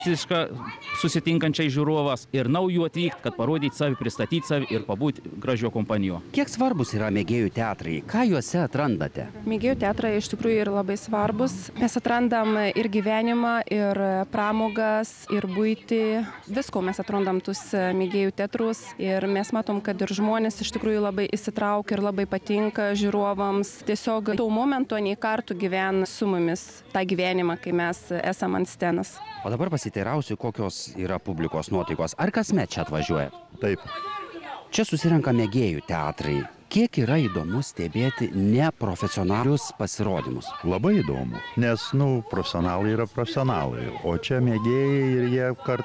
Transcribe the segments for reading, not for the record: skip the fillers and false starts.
susitinkančiai žiūrovas ir naujų atvykti, kad parodyti savi, pristatyti savi ir pabūti gražio kompanijo. Kiek svarbus yra mėgėjų teatrai? Ką juose atrandate? Mėgėjų teatrai iš tikrųjų yra labai svarbus. Mes atrandam ir gyvenimą, ir pramogas, ir buitį. Visko mes atrandam tus mėgėjų teatrus ir mes matom, kad ir žmonės iš tikrųjų labai įsitraukia ir labai patinka žiūrovams. Tiesiog tuo momentu nei kartų gyvena su mumis tą gyvenimą, kai mes esam ant scenos. O dabar pasiteirausiu, kokios yra publikos nuotaikos. Ar kasmet čia atvažiuoja? Taip. Čia susirenka mėgėjų teatrai. Kiek yra įdomu stebėti neprofesionalius pasirodymus? Labai įdomu, nes, profesionalai yra profesionalai, o čia mėgėjai ir jie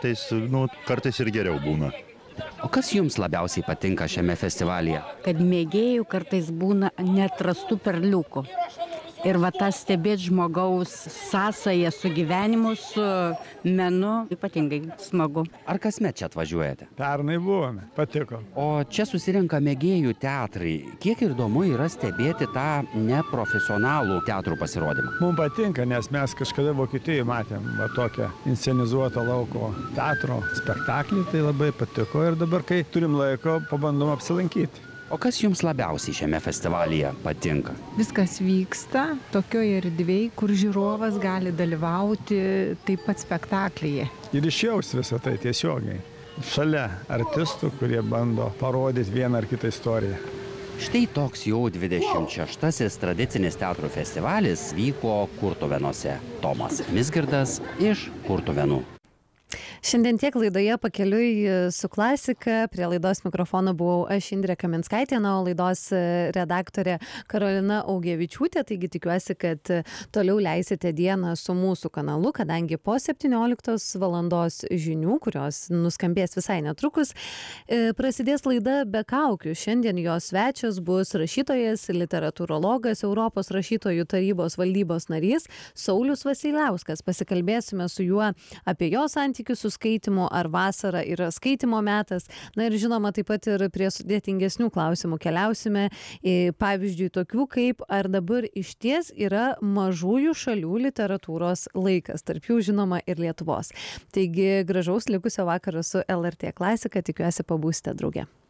kartais ir geriau būna. O kas jums labiausiai patinka šiame festivalyje? Kad mėgėjų kartais būna neatrastų perliukų. Ir va tas stebėti žmogaus sąsają su gyvenimu, su menu, ypatingai smagu. Ar kasmet čia atvažiuojate? Pernai buvome, patiko. O čia susirenka mėgėjų teatrai. Kiek įdomu yra stebėti tą neprofesionalų teatrų pasirodymą? Mums patinka, nes mes kažkada Vokietijoje matėm tokią inscenizuotą lauko teatro spektaklį, tai labai patiko ir dabar, kai turim laiko, pabandom apsilankyti. O kas jums labiausiai šiame festivalyje patinka? Viskas vyksta tokioje erdvėje, kur žiūrovas gali dalyvauti taip pat spektaklyje. Ir išjaus visą tai tiesiogiai. Šalia artistų, kurie bando parodyti vieną ar kitą istoriją. Štai toks jau 26-asis tradicinis teatro festivalis vyko Kurtuvėnuose. Tomas Mizgirdas iš Kurtuvėnų. Šiandien tiek laidoje Pakeliui su klasika. Prie laidos mikrofono buvau aš, Indrė Kaminskaitė, o laidos redaktorė Karolina Augevičiūtė. Taigi tikiuosi, kad toliau leisite dieną su mūsų kanalu, kadangi po 17 valandos žinių, kurios nuskambės visai netrukus, prasidės laida Be kaukių. Šiandien jos svečias bus rašytojas, literatūrologas, Europos rašytojų tarybos valdybos narys Saulius Vasiliauskas. Pasikalbėsime su juo apie jo santykius su skaitimu, ar vasara yra skaitimo metas. Na ir žinoma, taip pat ir prie sudėtingesnių klausimų keliausime. Pavyzdžiui, tokių kaip ar dabar išties yra mažųjų šalių literatūros laikas. Tarp jų žinoma ir Lietuvos. Taigi gražaus likusio vakaro su LRT klasika. Tikiuosi pabūsite drauge.